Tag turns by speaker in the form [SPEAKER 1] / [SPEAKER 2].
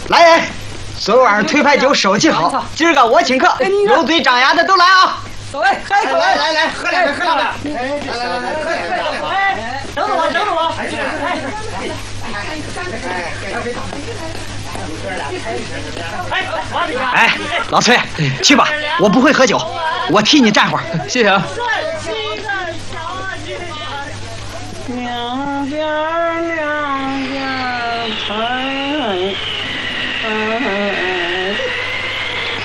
[SPEAKER 1] 来人，昨晚上推牌酒手气好，今儿个我请客，有嘴长牙的都来啊！
[SPEAKER 2] 走来，来，喝两杯，喝两杯。来，等等我。
[SPEAKER 1] 哎，老崔，去吧，我不会喝酒，我替你站会儿。
[SPEAKER 3] 谢谢啊。
[SPEAKER 4] 娘。